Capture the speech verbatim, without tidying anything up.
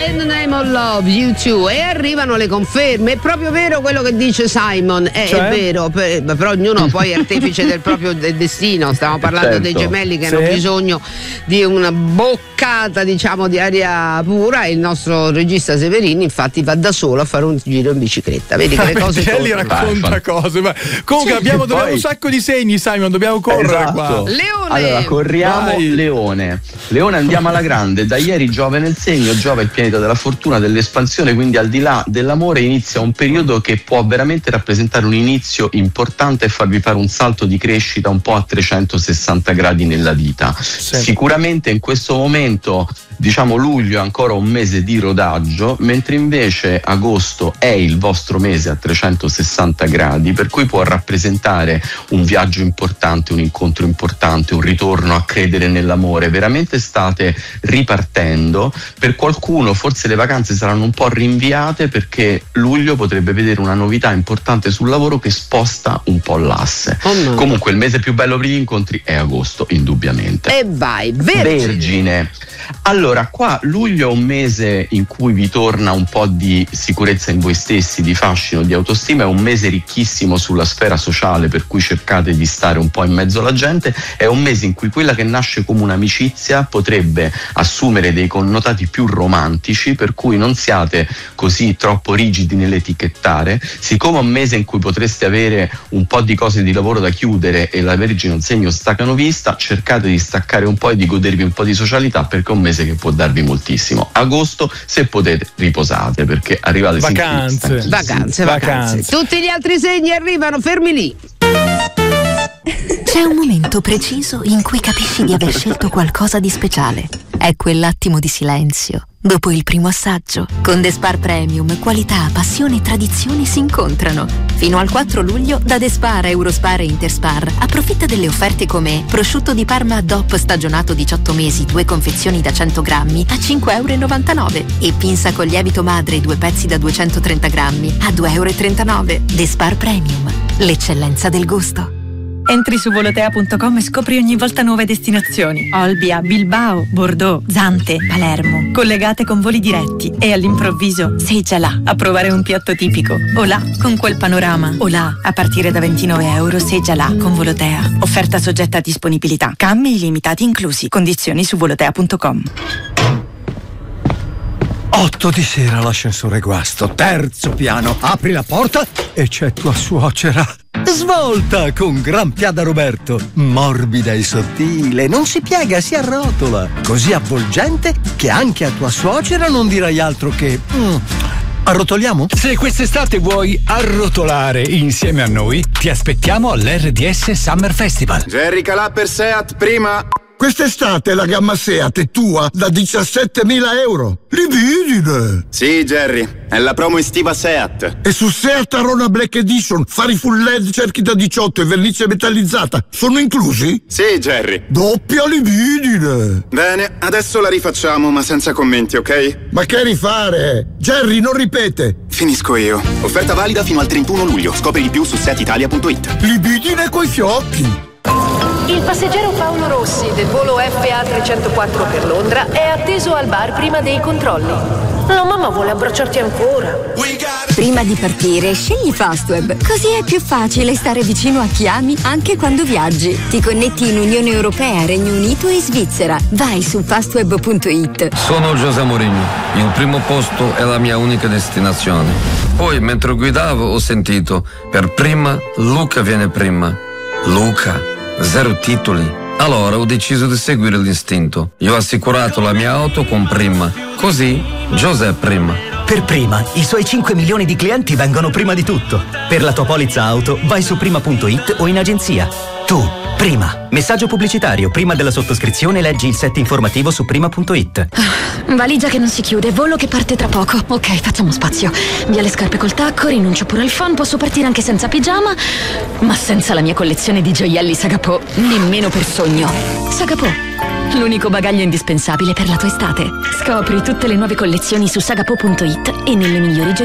In the Name of Love, You Too. E arrivano le conferme. È proprio vero quello che dice Simon. È, cioè? è vero, per, però ognuno poi è artefice del proprio del destino. Stiamo parlando Certo. dei gemelli che Sì. hanno bisogno di una boccata, diciamo, di aria pura. E il nostro regista Severini, infatti, va da solo a fare un giro in bicicletta. Vedi che le cose Gelli tornano. racconta cose. Ma comunque Sì, abbiamo poi- dobbiamo un sacco di segni, Simon. Dobbiamo correre Esatto. qua. Leone. Allora corriamo. Vai. Leone. Leone, andiamo alla grande. Da ieri Giove nel segno, Giove è il pianeta della fortuna, dell'espansione, quindi al di là dell'amore inizia un periodo che può veramente rappresentare un inizio importante e farvi fare un salto di crescita un po' a trecentosessanta gradi nella vita. Sì. Sicuramente in questo momento, diciamo, luglio è ancora un mese di rodaggio, mentre invece agosto è il vostro mese a trecentosessanta gradi, per cui può rappresentare un viaggio importante, un incontro importante, un ritorno a credere nell'amore. Veramente state ripartendo. Per qualcuno forse le vacanze saranno un po' rinviate, perché luglio potrebbe vedere una novità importante sul lavoro che sposta un po' l'asse. Oh no. Comunque il mese più bello per gli incontri è agosto, indubbiamente. E vai, Vergine. Vergine. Allora, qua luglio è un mese in cui vi torna un po' di sicurezza in voi stessi, di fascino, di autostima. È un mese ricchissimo sulla sfera sociale, per cui cercate di stare un po' in mezzo alla gente. È un mese in cui quella che nasce come un'amicizia potrebbe assumere dei connotati più romantici, per cui non siate così troppo rigidi nell'etichettare. Siccome è un mese in cui potreste avere un po' di cose di lavoro da chiudere e la Vergine è un segno staccanovista, cercate di staccare un po' e di godervi un po' di socialità, perché è un mese che può darvi moltissimo. Agosto, se potete, riposate, perché arrivate Vacanze. sempre Vacanze, vacanze, Vacanze. Tutti gli altri segni arrivano, fermi lì. C'è un momento preciso in cui capisci di aver scelto qualcosa di speciale. È quell'attimo di silenzio dopo il primo assaggio. Con The Spar Premium, qualità, passione e tradizioni si incontrano. Fino al quattro luglio da The Spar, Eurospar e Interspar approfitta delle offerte come prosciutto di Parma D O P stagionato diciotto mesi, due confezioni da cento grammi a cinque virgola novantanove euro e pinza con lievito madre due pezzi da duecentotrenta grammi a due virgola trentanove euro. The Spar Premium, l'eccellenza del gusto. Entri su volotea punto com e scopri ogni volta nuove destinazioni. Olbia, Bilbao, Bordeaux, Zante, Palermo. Collegate con voli diretti e all'improvviso sei già là a provare un piatto tipico. O là con quel panorama. O là a partire da ventinove euro sei già là con Volotea. Offerta soggetta a disponibilità. Cambi illimitati inclusi. Condizioni su volotea punto com. Otto di sera, l'ascensore guasto, terzo piano, apri la porta e c'è tua suocera. Svolta con Gran Piada Roberto, morbida e sottile, non si piega, si arrotola, così avvolgente che anche a tua suocera non dirai altro che... Mm, arrotoliamo? Se quest'estate vuoi arrotolare insieme a noi, ti aspettiamo all'R D S Summer Festival. Jerry Calà per Seat, prima. Quest'estate la gamma Seat è tua da diciassettemila euro. Libidine! Sì, Jerry, è la promo estiva Seat. E su Seat Arona Black Edition, fari full L E D, cerchi da diciotto e vernice metallizzata sono inclusi? Sì, Jerry. Doppia libidine! Bene, adesso la rifacciamo, ma senza commenti, ok? Ma che rifare? Jerry, non ripete! Finisco io. Offerta valida fino al trentuno luglio. Scopri di più su seat italia punto it. Libidine coi fiocchi! Il passeggero Paolo Rossi del volo F A trecentoquattro per Londra è atteso al bar prima dei controlli. La mamma vuole abbracciarti ancora. Prima di partire, scegli Fastweb. Così è più facile stare vicino a chi ami anche quando viaggi. Ti connetti in Unione Europea, Regno Unito e Svizzera. Vai su fastweb punto it. Sono José Mourinho. Il primo posto è la mia unica destinazione. Poi, mentre guidavo, ho sentito: per prima, Luca viene prima. Luca. Zero titoli. Allora ho deciso di seguire l'istinto. Io ho assicurato la mia auto con Prima. Così José Prima. Per Prima, i suoi cinque milioni di clienti vengono prima di tutto. Per la tua polizza auto, vai su prima punto it o in agenzia. Tu, Prima. Messaggio pubblicitario. Prima della sottoscrizione leggi il set informativo su prima punto it. Ah, valigia che non si chiude, volo che parte tra poco. Ok, facciamo spazio. Via le scarpe col tacco, rinuncio pure al phon, posso partire anche senza pigiama, ma senza la mia collezione di gioielli Sagapò, nemmeno per sogno. Sagapò, l'unico bagaglio indispensabile per la tua estate. Scopri tutte le nuove collezioni su sagapò punto it e nelle migliori gioiellerie.